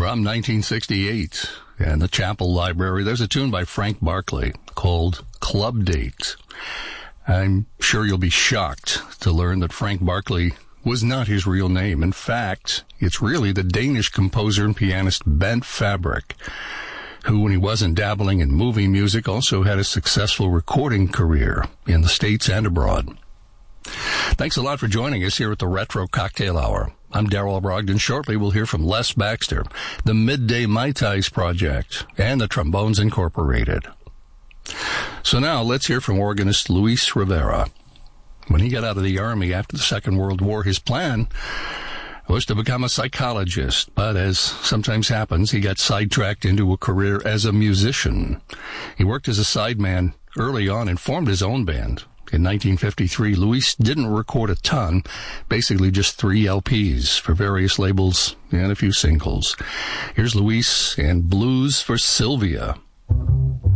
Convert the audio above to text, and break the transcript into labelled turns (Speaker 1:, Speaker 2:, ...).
Speaker 1: From 1968, and the Chapel Library, there's a tune by Frank Barkley called Club Date. I'm sure you'll be shocked to learn that Frank Barkley was not his real name. In fact, it's really the Danish composer and pianist Bent Fabric, who, when he wasn't dabbling in movie music, also had a successful recording career in the States and abroad. Thanks a lot for joining us here at the Retro Cocktail Hour. I'm Darrell Brogdon. Shortly, we'll hear from Les Baxter, the Midday Mai Tais Project, and the Trombones Incorporated. So now, let's hear from organist Luis Rivera. When he got out of the Army after the Second World War, his plan was to become a psychologist, but as sometimes happens, he got sidetracked into a career as a musician. He worked as a sideman early on and formed his own band. In 1953, Luis didn't record a ton, basically just 3 LPs for various labels and a few singles. Here's Luis and Blues for Sylvia.